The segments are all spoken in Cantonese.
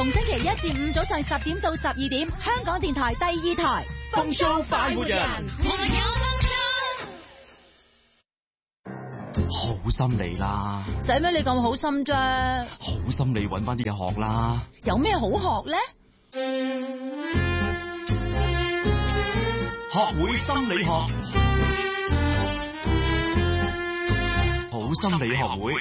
逢星期1至5早上10點到12點，香港電台第2台風騷快活人， 我有夢想。 好心你啦， 使咩你咁好心啫？ 好心你搵翻啲嘢學啦。 有咩好學咧？ 學會心理學，好心理學會。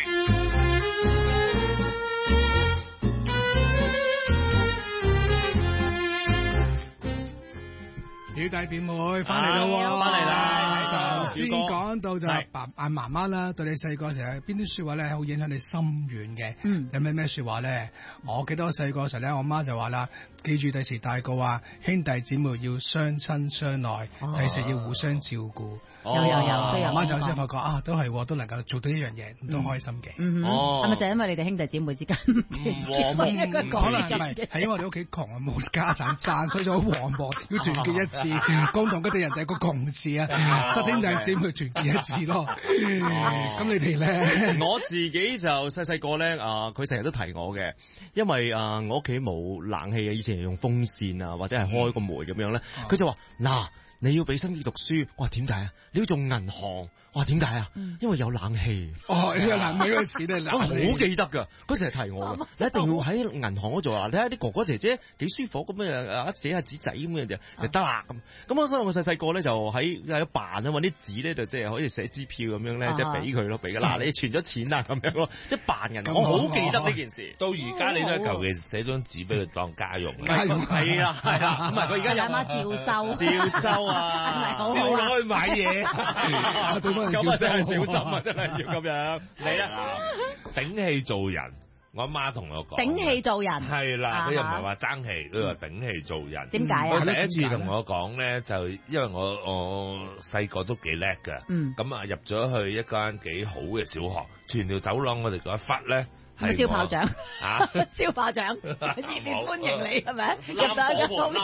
表弟表妹翻嚟啦， 翻嚟啦。 頭先講到就爸媽媽啦，對你細個時候邊啲說話咧，好影響你心軟嘅。有咩說話咧？我記得我細個時候咧，我媽就話啦，記住第時大個啊，兄弟姊妹要相親相愛，第時要互相照顧。 有都有。 媽媽就先發覺啊，都係都能夠做到一樣嘢，都開心嘅。 係咪就係因為你哋兄弟姊妹之間唔團結？ 可能係因為我哋屋企窮啊，冇家產賺，所以就好黃薄，要團結一致，共同嗰隻人就係個窮字啊，兄弟姊妹團結一致咯。咁你哋咧？ 我自己就細個咧，佢成日都提我嘅，因為我屋企冇冷氣嘅，以前係用風扇啊，或者係開個煤咁樣咧，佢就話嗱。你要俾心機讀書，我話點解啊？你要做銀行，我話點解啊？因為有冷氣。 有冷氣嗰個詞咧， 我好記得㗎，佢成日提我㗎。你一定要喺銀行嗰度做啊！你睇下啲哥哥姐姐幾舒服咁樣寫下紙仔咁樣就得啦咁。咁所以我細個咧就喺扮啊，揾啲紙咧就即係可以寫支票咁樣咧，即係俾佢咯，俾嗱你存咗錢啦咁樣咯，即係扮銀行。我好記得呢件事。 到而家你都係求其寫張紙俾佢當家用。 係啦，咁佢而家有阿媽照收。 照照攞去買嘢， 咁啊真係小心啊，真係要咁樣。 你啦，頂氣做人，我阿媽同我講， 頂氣做人係啦，佢又唔係話爭氣，佢話頂氣做人。 點解啊？ 佢第一次同我講咧，就因為我細個都幾叻㗎，咁啊入咗去一間幾好嘅小學，全條走廊我哋嗰一忽咧。 燒炮仗啊！燒炮仗，熱烈歡迎你係咪？入到一個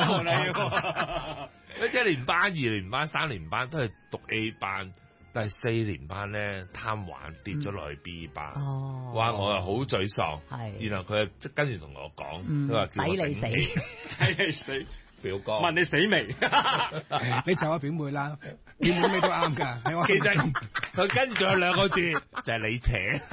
1年班、2年班、3年班都係讀 A 班，但係4年班咧貪玩跌咗落去 B 班。哇！我又好沮喪。係，然後佢即跟住同我講，佢話抵你死， 抵你死。 表哥問你死未？ 你就阿表妹啦，表妹咩都啱噶。 其實佢跟住有2個字，就係你扯。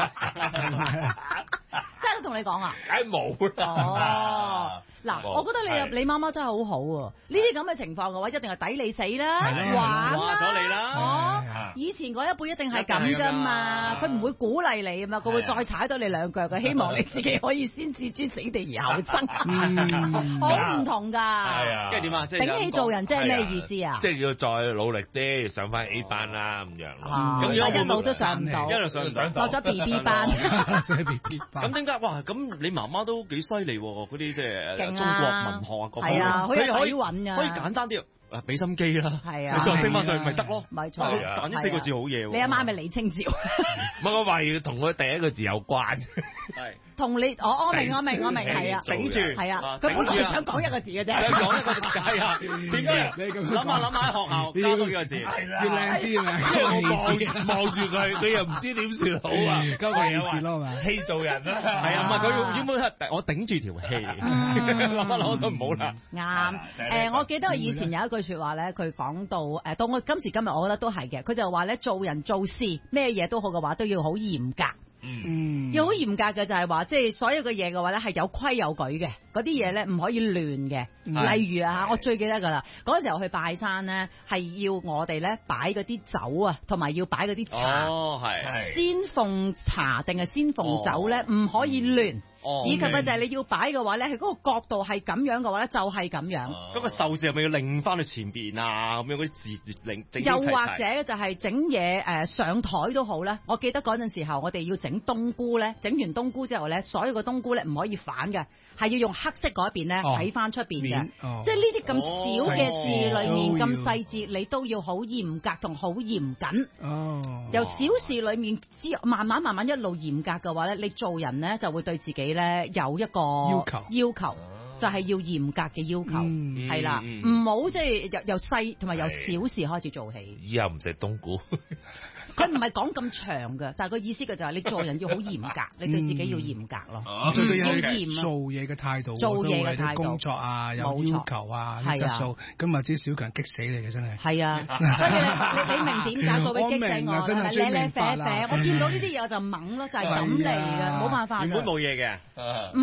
真係同你講啊？ 梗係冇啦。 嗱，我覺得你媽媽真係好好喎。呢啲咁嘅情況嘅話，一定係抵你死啦， 話咗你啦。以前嗰一輩一定係咁噶嘛，佢唔會鼓勵你啊嘛，佢會再踩到你2腳嘅，希望你自己可以先置諸死地而後生。好唔同㗎。係啊，跟住點啊？ 頂氣做人即係咩意思啊？ 即係要再努力啲，上翻 A 班啦咁樣。 咁一路都上唔到， 一路上唔到， 落咗 BB 班。 上 BB 班。 咁點解？哇！咁你媽媽都幾犀利喎？嗰啲即係中國文學啊，各方面可以揾㗎， 可以簡單啲。俾心機啦， 係啊， 你再升翻上去咪得咯， 冇錯， 揀呢4個字好嘢喎。 你阿媽咪李清照？ 唔係我懷疑同佢第1個字有關， 係同你我明，係啊， 頂住， 係啊，佢本來想講1個字嘅啫， 想講1個字係啊，點知諗下喺學校加多幾個字， 要靚啲啊， 望住佢又唔知點算好啊， 交個意思咯嘛， 氣做人啦， 係啊，唔係佢原本係我頂住條氣，諗都唔好啦。 啱，我記得我以前有一句說話咧，佢講到到我今時今日，我覺得都係嘅。佢就話咧，做人做事咩嘢都好嘅話，都要好嚴格。要好嚴格嘅就係話，即係所有嘅嘢嘅話咧，係有規有矩嘅。嗰啲嘢咧唔可以亂嘅。例如啊，我最記得噶啦，嗰時候去拜山咧，係要我哋咧擺嗰啲酒啊，同埋要擺嗰啲茶。 哦，係先奉茶定係先奉酒咧，唔可以亂。以及嘅就係你要擺嘅話咧，係嗰個角度係咁樣嘅話咧，就係咁樣。 嗰個壽字係咪要擰翻去前邊啊？咁樣嗰啲字整又或者就係整嘢上台都好咧。我記得嗰陣時候，我哋要整冬菇咧，整完冬菇之後咧，所有嘅冬菇咧唔可以反嘅，係要用黑色嗰一邊咧睇翻出邊嘅。即係呢啲咁小嘅事裏面咁細節，你都要好嚴格同好嚴謹。由小事裏面慢慢一路嚴格嘅話咧，你做人咧就會對自己咧有一個要求，就係要嚴格嘅要求，係啦，唔好即係由細同埋由小事開始做起。 以後唔食冬菇， 佢唔係講咁長㗎，但係個意思嘅就係你做人要好嚴格，你對自己要嚴格咯。 最緊要嚴做嘢嘅態度， 做嘢嘅態度， 工作啊有要求啊，啲質素，今日啲小強激死你嘅真係。 係啊，所以你明點解各位激死我？ 真係最明白啦。 我見到呢啲嘢我就猛咯，就係咁嚟嘅，冇辦法。 原本冇嘢嘅。